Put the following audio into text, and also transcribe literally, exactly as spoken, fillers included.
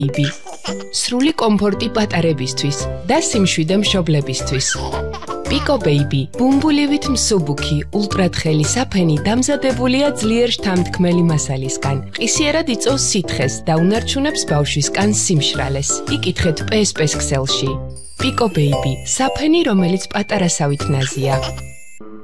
იბი. სრული კომფორტი პატარებისთვის და სიმშვიდე მშობლებისთვის. Pico Baby, ბუმბულივით მსუბუქი, ულტრათხელი საფენი დამზადებულია ძლიერ შთამთქმელი მასალისგან. ყისიერად იწვევს სითხეს და უნარჩუნებს ბავშვისგან სიმშრალეს. იკითხეთ პეს პეს ქსელში. Pico Baby, საფენი, რომელიც პატარასავით ნაზია.